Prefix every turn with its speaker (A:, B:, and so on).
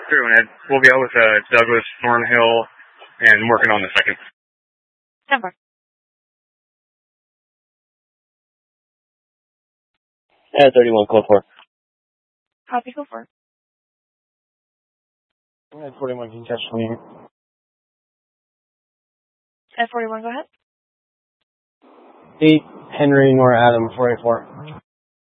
A: True, Ed. We'll be out with Douglas, Thornhill, and working on the second.
B: Number.
C: At 31, code 4.
B: Copy, go for it.
D: At 41, can you catch 28?
B: At 41, go ahead.
D: 8, Henry, Nora, Adam, 484.